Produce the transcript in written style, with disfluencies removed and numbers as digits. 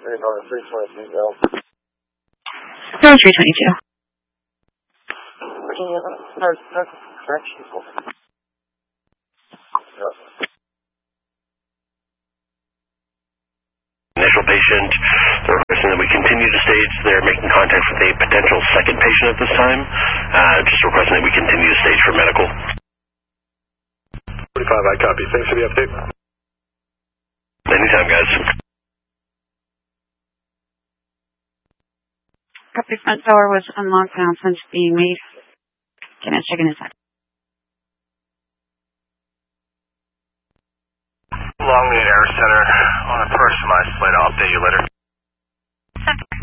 You're going to 322, go. Go 322. Correction. Initial patient, they're requesting that we continue to stage. They're making contact with a potential second patient at this time. Just requesting that we continue to stage for medical. 45, I copy. Thanks for the update. Anytime, guys. Copy, front door was unlocked, announcements being made. Can I check in a sec? Longmead Air Center on a personalized flight. I'll update you later.